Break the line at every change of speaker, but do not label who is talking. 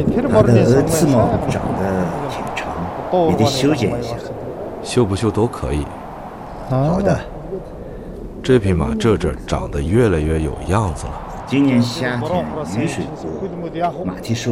他的刺毛长得挺长，你得修剪一下。
修不修都可以。
好的。
这匹马这长得越来越有样子了。
今年夏天雨水多，马蹄受